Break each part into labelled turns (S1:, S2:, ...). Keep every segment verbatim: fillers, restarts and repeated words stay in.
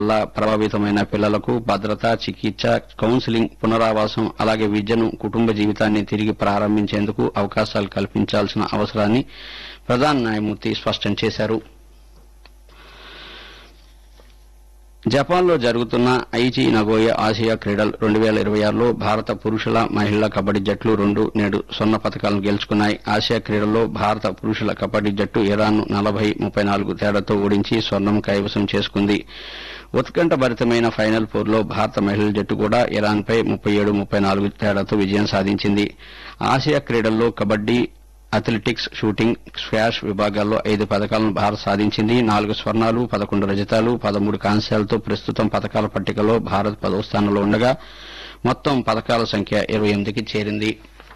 S1: వల్ల ప్రభావితమైన పిల్లలకు భద్రత, చికిత్స, కౌన్సిలింగ్, పునరావాసం, అలాగే విద్యను, కుటుంబ జీవితాన్ని తిరిగి ప్రారంభించేందుకు అవకాశాలు కల్పించాల్సిన అవసరాన్ని ప్రధాన న్యాయమూర్తి స్పష్టం చేశారు. జపాన్లో జరుగుతున్న ఐచి నగోయా ఆసియా క్రీడలు రెండు వేల ఇరవై ఆరులో భారత పురుషుల, మహిళల కబడ్డీ జట్లు రెండు నేడు స్వర్ణ పతకాలను గెలుచుకున్నాయి. ఆసియా క్రీడల్లో భారత పురుషుల కబడ్డీ జట్టు ఇరాన్ను నలభై ముప్పై నాలుగు తేడాతో ఓడించి స్వర్ణం కైవసం చేసుకుంది. ఉత్కంఠభరితమైన ఫైనల్ పోరులో భారత మహిళల జట్టు కూడా ఇరాన్పై ముప్పై ఏడు ముప్పై నాలుగు తేడాతో విజయం సాధించింది. ఆసియా క్రీడల్లో కబడ్డీ, అథ్లెటిక్స్, షూటింగ్, స్క్వాష్ విభాగాల్లో ఐదు పతకాలను భారత్ సాధించింది. నాలుగు స్వర్ణాలు, పదకొండు రజతాలు, పదమూడు కాంస్యాలతో ప్రస్తుతం పతకాల పట్టికలో భారత్ పదో స్థానంలో ఉండగా మొత్తం పతకాల సంఖ్య ఇరవై ఎనిమిదికి చేరింది.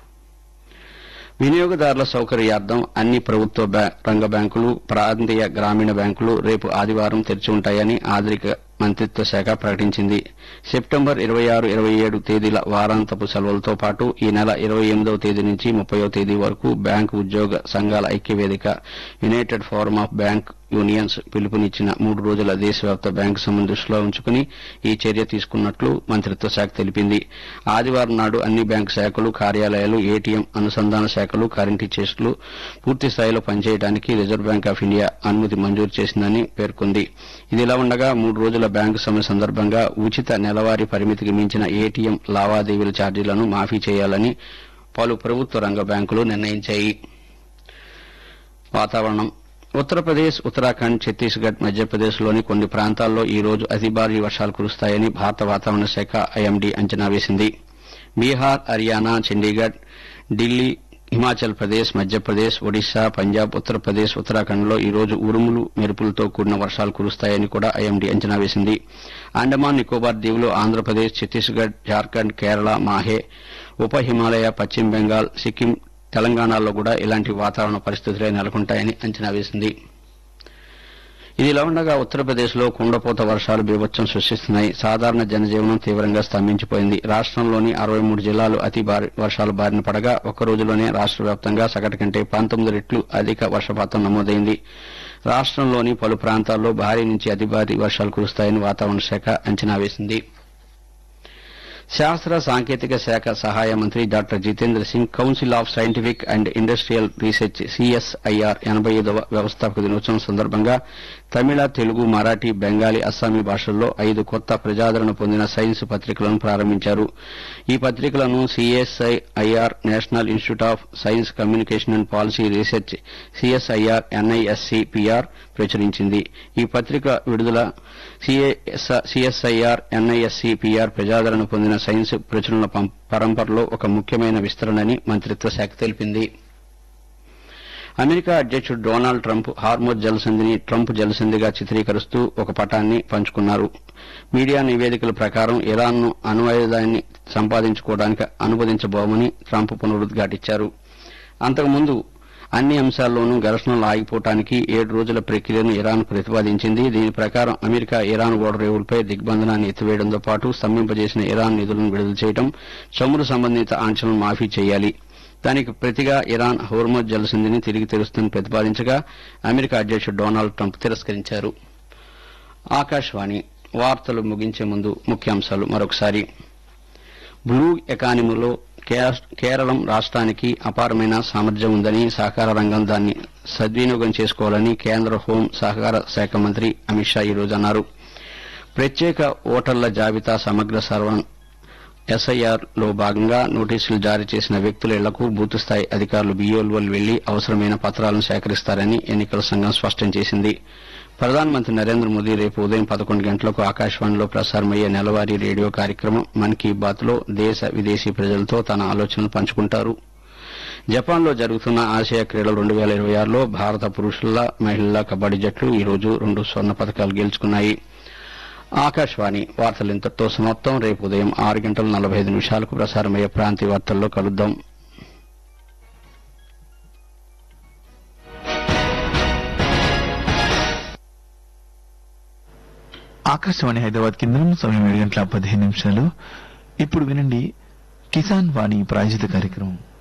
S1: వినియోగదారుల సౌకర్యార్థం అన్ని ప్రభుత్వ రంగ బ్యాంకులు, ప్రాంతీయ గ్రామీణ బ్యాంకులు రేపు ఆదివారం తెరిచి ఉంటాయని ఆర్థిక మంత్రిత్వ శాఖ ప్రకటించింది. సెప్టెంబర్ ఇరవై ఆరు ఇరవై ఏడు తేదీల వారాంతపు సెలవులతో పాటు ఈ నెల ఇరవై ఎనిమిదవ తేదీ నుంచి ముప్పైవ తేదీ వరకు బ్యాంకు ఉద్యోగ సంఘాల ఐక్యవేదిక United forum of bank unions పిలుపునిచ్చిన మూడు రోజుల దేశవ్యాప్త బ్యాంకు సమ్మెను దృష్టిలో ఉంచుకుని ఈ చర్య తీసుకున్నట్లు మంత్రిత్వ శాఖ తెలిపింది. ఆదివారం నాడు అన్ని బ్యాంకు శాఖలు, కార్యాలయాలు, ఏటీఎం అనుసంధాన శాఖలు, కరెంటు చెస్టులు పూర్తి స్థాయిలో పనిచేయడానికి రిజర్వ్ బ్యాంక్ ఆఫ్ ఇండియా అనుమతి మంజూరు చేసిందని పేర్కొంది. ఇదిలా ఉండగా మూడు రోజుల బ్యాంకు సమ్మె సందర్భంగా ఉచిత నెలవారీ పరిమితికి మించిన ఏటీఎం లావాదేవీల ఛార్జీలను మాఫీ చేయాలని పలు ప్రభుత్వ రంగ బ్యాంకులు నిర్ణయించాయి. వాతావరణం. ఉత్తరప్రదేశ్, ఉత్తరాఖండ్, ఛత్తీస్గఢ్, మధ్యప్రదేశ్లోని కొన్ని ప్రాంతాల్లో ఈ రోజు అతి భారీ వర్షాలు కురుస్తాయని భారత వాతావరణ శాఖ ఐఎండీ అంచనా వేసింది. బీహార్, హర్యానా, చండీగఢ్, ఢిల్లీ, హిమాచల్ ప్రదేశ్, మధ్యప్రదేశ్, ఒడిశా, పంజాబ్, ఉత్తరప్రదేశ్, ఉత్తరాఖండ్లో ఈ రోజు ఉరుములు, మెరుపులతో కూడిన వర్షాలు కురుస్తాయని కూడా ఐఎండీ అంచనా వేసింది. అండమాన్ నికోబార్ దీవులు, ఆంధ్రప్రదేశ్, ఛత్తీస్గఢ్, జార్ఖండ్, కేరళ, మాహే, ఉప హిమాలయ, పశ్చిమ బెంగాల్, సిక్కిం, తెలంగాణలో కూడా ఇలాంటి వాతావరణ పరిస్థితులే నెలకొంటాయని అంచనా వేసింది. ఇదిలా ఉండగా ఉత్తరప్రదేశ్లో కుండపోత వర్షాలు బీభత్సం సృష్టిస్తున్నాయి. సాధారణ జనజీవనం తీవ్రంగా స్తంభించిపోయింది. రాష్టంలోని అరవై మూడు జిల్లాలు అతి భారీ వర్షాల బారిన పడగా ఒక్క రోజులోనే రాష్ట వ్యాప్తంగా సగటు కంటే పంతొమ్మిది రెట్లు అధిక వర్షపాతం నమోదైంది. రాష్టంలోని పలు ప్రాంతాల్లో భారీ నుంచి అతి భారీ వర్షాలు కురుస్తాయని వాతావరణ శాఖ అంచనా వేసింది. శాస్త్ర సాంకేతిక శాఖ సహాయ మంత్రి doctor Jitendra Singh council of scientific and industrial research CSIR ఎనబై ఐదవ వ్యవస్థాపక దినోత్సవం సందర్భంగా తమిళ, తెలుగు, మరాఠీ, బెంగాలీ, అస్సామీ భాషల్లో ఐదు కొత్త ప్రజాదరణ పొందిన సైన్స్ పత్రికలను ప్రారంభించారు. ఈ పత్రికలను CSIR national institute of science communication and policy research CSIR ఎన్ఐఎస్సీపీఆర్ ప్రచురించింది. ఈ పత్రిక విడుదల సీఎస్ఐఆర్ ఎన్ఐఎస్సీపీఆర్ ప్రజాదరణ పొందిన సైన్స్ ప్రచురణల పరంపరలో ఒక ముఖ్యమైన విస్తరణని మంత్రిత్వ శాఖ తెలిపింది. అమెరికా అధ్యకుడు డొనాల్డ్ ట్రంప్ హార్మోజ్ జలసంధిని ట్రంప్ జలసంధిగా చిత్రీకరిస్తూ ఒక పటాన్ని పంచుకున్నారు. మీడియా నివేదికల ప్రకారం ఇరాన్ను అణ్వాయుధాన్ని సంపాదించుకోవడానికి అనుమతించబోమని ట్రంప్ పునరుద్ఘాటించారు. అంతకుముందు అన్ని అంశాల్లోనూ ఘర్షణలు ఆగిపోవడానికి ఏడు రోజుల ప్రక్రియను ఇరాన్ ప్రతిపాదించింది. దీని ప్రకారం అమెరికా ఇరాన్ ఓడరేవులపై దిగ్బంధనాన్ని ఎత్తివేయడంతో పాటు స్తంభింపజేసిన ఇరాన్ నిధులను విడుదల చేయడం, చమురు సంబంధిత ఆంక్షలను మాఫీ చేయాలి. దానికి ప్రతిగా ఇరాన్ హోర్మోజ్ జలసంధిని తిరిగి తెరుస్తుందని ప్రతిపాదించగా అమెరికా అధ్యకుడు డొనాల్డ్ ట్రంప్ తిరస్కరించారు. ఆకాశవాణి వార్తలు ముగించే ముందు ముఖ్యాంశాలు మరొకసారి. బ్లూ ఎకానమీలో కేరళం రాష్ట్రానికి అపారమైన సామర్థ్యం ఉందని, సహకార రంగం దాన్ని సద్వినియోగం చేసుకోవాలని కేంద్ర హోం సహకార శాఖ మంత్రి అమిత్ షా ఈ రోజు అన్నారు. ప్రత్యేక ఓటర్ల జాబితా సమగ్ర సవరణ ఎస్ఐఆర్ లో భాగంగా నోటీసులు జారీ చేసిన వ్యక్తుల ఇళ్లకు బూత్ స్థాయి అధికారులు బీఎల్ఓలు వెళ్లి అవసరమైన పత్రాలను సేకరిస్తారని ఎన్నికల సంఘం స్పష్టం చేసింది. ప్రధానమంత్రి నరేంద్ర మోదీ రేపు ఉదయం పదకొండు గంటలకు ఆకాశవాణిలో ప్రసారమయ్యే నెలవారీ రేడియో కార్యక్రమం మన్ కీ బాత్ లో దేశ, విదేశీ ప్రజలతో తన ఆలోచనలు పంచుకుంటారు. జపాన్లో జరుగుతున్న ఆసియా క్రీడలు రెండు వేల ఇరవై ఆరులో భారత పురుషుల, మహిళల కబడ్డీ జట్లు ఈ రోజు రెండు స్వర్ణ పతకాలు గెలుచుకున్నాయి. ఆకాశవాణి వార్తలు ఇంతటితో సమాప్తం. రేపు ఉదయం ఆరు గంటల నలభై ఐదు నిమిషాలకు ప్రసారమయ్యే ప్రాంతీయ వార్తల్లో కలుద్దాం.
S2: ఆకాశవాణి హైదరాబాద్ కేంద్రం సమయం ఏడు గంటల పదిహేను నిమిషాలు. ఇప్పుడు వినండి కిసాన్ వాణి ప్రాయోజిత కార్యక్రమం.